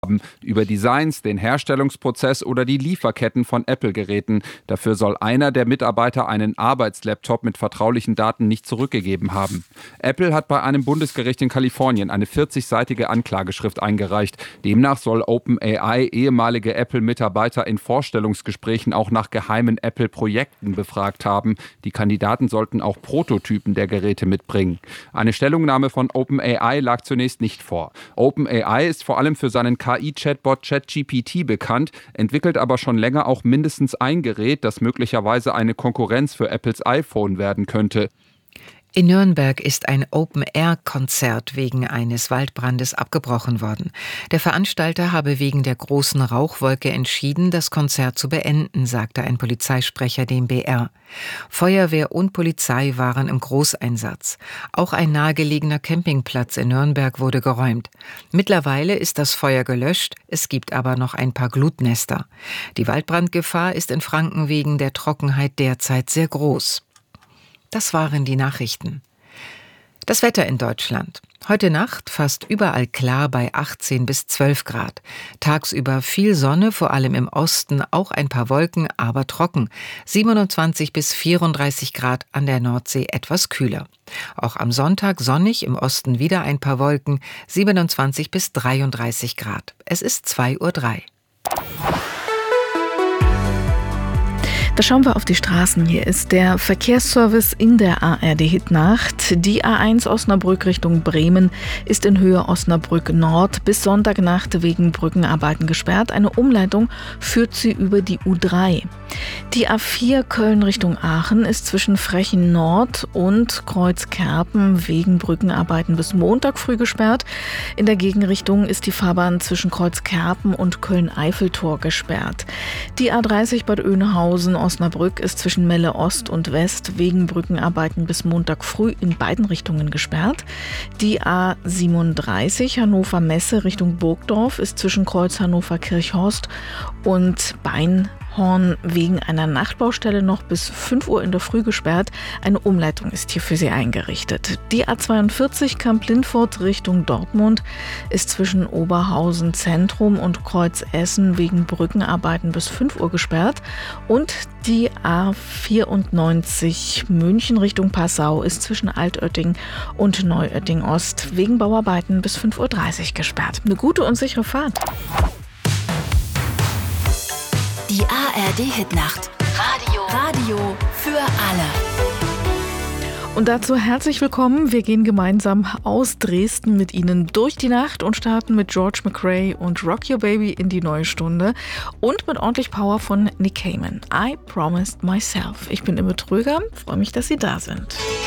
über Designs, den Herstellungsprozess oder die Lieferketten von Apple-Geräten. Dafür soll einer der Mitarbeiter einen Arbeitslaptop mit vertraulichen Daten nicht zurückgegeben haben. Apple hat bei einem Bundesgericht in Kalifornien eine 40-seitige Anklageschrift eingereicht. Demnach soll OpenAI ehemalige Apple-Mitarbeiter in Vorstellungsgesprächen auch nach geheimen Apple-Projekten befragt haben. Die Kandidaten sollten auch Prototypen der Geräte mitbringen. Eine Stellungnahme von OpenAI lag zunächst nicht vor. OpenAI ist vor allem für seinen KI-Chatbot ChatGPT bekannt, entwickelt aber schon länger auch mindestens ein Gerät, das möglicherweise eine Konkurrenz für Apples iPhone werden könnte. In Nürnberg ist ein Open-Air-Konzert wegen eines Waldbrandes abgebrochen worden. Der Veranstalter habe wegen der großen Rauchwolke entschieden, das Konzert zu beenden, sagte ein Polizeisprecher dem BR. Feuerwehr und Polizei waren im Großeinsatz. Auch ein nahegelegener Campingplatz in Nürnberg wurde geräumt. Mittlerweile ist das Feuer gelöscht, es gibt aber noch ein paar Glutnester. Die Waldbrandgefahr ist in Franken wegen der Trockenheit derzeit sehr groß. Das waren die Nachrichten. Das Wetter in Deutschland. Heute Nacht fast überall klar bei 18 bis 12 Grad. Tagsüber viel Sonne, vor allem im Osten, auch ein paar Wolken, aber trocken. 27 bis 34 Grad, an der Nordsee etwas kühler. Auch am Sonntag sonnig, im Osten wieder ein paar Wolken, 27 bis 33 Grad. Es ist 2:03 Uhr. Da schauen wir auf die Straßen. Hier ist der Verkehrsservice in der ARD-Hitnacht. Die A1 Osnabrück Richtung Bremen ist in Höhe Osnabrück Nord bis Sonntagnacht wegen Brückenarbeiten gesperrt. Eine Umleitung führt sie über die U3. Die A4 Köln Richtung Aachen ist zwischen Frechen Nord und Kreuzkerpen wegen Brückenarbeiten bis Montag früh gesperrt. In der Gegenrichtung ist die Fahrbahn zwischen Kreuzkerpen und Köln-Eiffeltor gesperrt. Die A30 Bad Oeynhausen Osnabrück ist zwischen Melle Ost und West wegen Brückenarbeiten bis Montag früh in beiden Richtungen gesperrt. Die A37 Hannover-Messe Richtung Burgdorf ist zwischen Kreuz Hannover-Kirchhorst und Beinhorn wegen einer Nachtbaustelle noch bis 5 Uhr in der Früh gesperrt. Eine Umleitung ist hier für Sie eingerichtet. Die A42 Kamp-Lindfort Richtung Dortmund ist zwischen Oberhausen Zentrum und Kreuz Essen wegen Brückenarbeiten bis 5 Uhr gesperrt. Und die A94 München Richtung Passau ist zwischen Altötting und Neuötting Ost wegen Bauarbeiten bis 5:30 Uhr gesperrt. Eine gute und sichere Fahrt. Die ARD-Hitnacht. Radio für alle. Und dazu herzlich willkommen. Wir gehen gemeinsam aus Dresden mit Ihnen durch die Nacht und starten mit George McRae und Rock Your Baby in die neue Stunde und mit ordentlich Power von Nick Cayman. I Promised Myself. Ich bin Imme Tröger, freue mich, dass Sie da sind.